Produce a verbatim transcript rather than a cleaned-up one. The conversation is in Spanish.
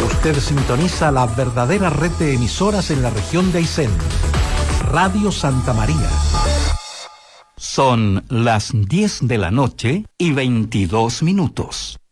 Usted sintoniza la verdadera red de emisoras en la región de Aysén. Radio Santa María. Son las diez de la noche y veintidós minutos.